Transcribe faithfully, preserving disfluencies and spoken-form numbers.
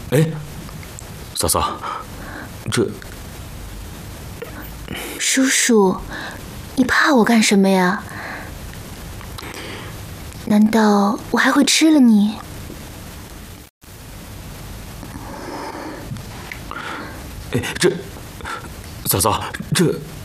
哎，嫂嫂，这…… 叔叔，你怕我干什么呀？难道我还会吃了你？ 哎，这……嫂嫂，这……